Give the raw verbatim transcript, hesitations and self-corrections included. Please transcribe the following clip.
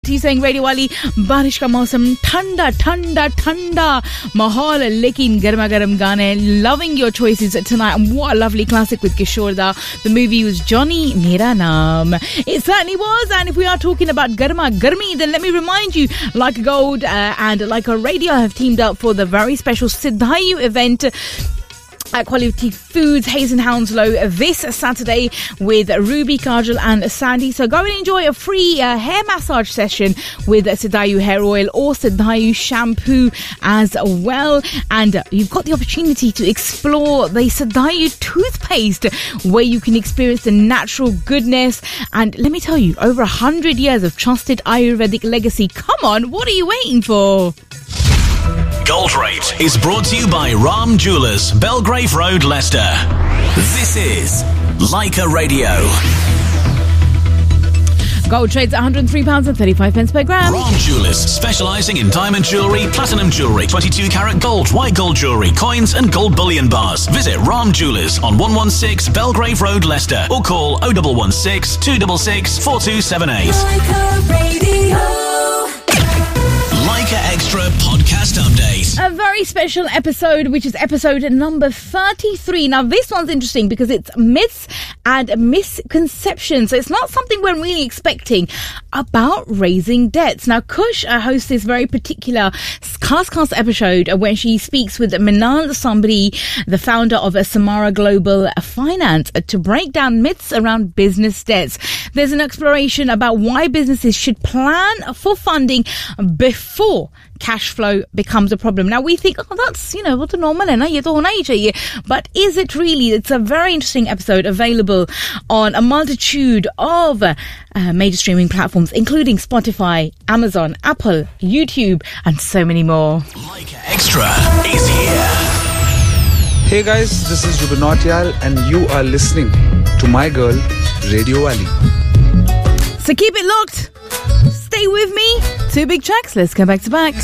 saying radio वाली बारिश का मौसम ठंडा ठंडा ठंडा माहौल लेकिन गर्मा गर्म गाने loving your choices tonight and what a lovely classic with Kishore Da. The movie was Johnny Mera Naam. It certainly was, and if we are talking about garma garmi, then let me remind you, Like a Gold uh, and Like a Radio have teamed up for the very special Siddhayu event at Quality Foods, Hayes and Hounslow this Saturday with Ruby, Kajal and Sandy. So go and enjoy a free uh, hair massage session with Siddhayu hair oil or Siddhayu shampoo as well. And uh, you've got the opportunity to explore the Siddhayu toothpaste where you can experience the natural goodness. And let me tell you, over a hundred years of trusted Ayurvedic legacy. Come on, what are you waiting for? Gold Rate is brought to you by Ram Jewellers, Belgrave Road, Leicester. This is Leica Radio. Gold trades at one hundred three pounds thirty-five per gram. Ram Jewellers, specialising in diamond jewellery, platinum jewellery, twenty-two carat gold, white gold jewellery, coins and gold bullion bars. Visit Ram Jewellers on one one six Belgrave Road, Leicester, or call oh one one six, two six six, four two seven eight. Leica Radio. Leica Extra Podcast Update. A very special episode, which is episode number thirty-three. Now, this one's interesting because it's myths and misconceptions. So it's not something we're really expecting about raising debts. Now, Kush uh, hosts this very particular Khas Khas episode uh, when she speaks with Minal Sambri, the founder of uh, Samara Global Finance, uh, to break down myths around business debts. There's an exploration about why businesses should plan for funding before cash flow becomes a problem. Now we think, oh, that's, you know, what the normal hai na, ye to hona hi chahiye. But is it really? It's a very interesting episode available on a multitude of uh, major streaming platforms, including Spotify, Amazon, Apple, YouTube, and so many more. Leica Extra is here. Hey guys, this is Ruben Nautiyal and you are listening to my girl, Radio Ali. So keep it locked. Stay with me. Two big tracks. Let's go back to back.